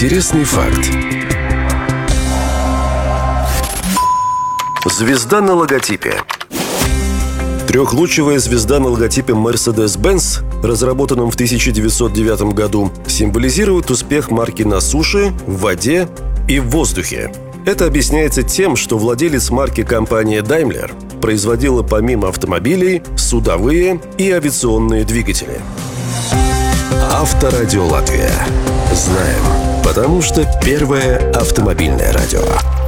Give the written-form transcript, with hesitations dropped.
Интересный факт. Звезда на логотипе. Трехлучевая звезда на логотипе Mercedes-Benz, разработанном в 1909 году, символизирует успех марки на суше, в воде и в воздухе. Это объясняется тем, что владелец марки компания Daimler производила помимо автомобилей судовые и авиационные двигатели. Авторадио Латвия. Знаем, потому что первое автомобильное радио.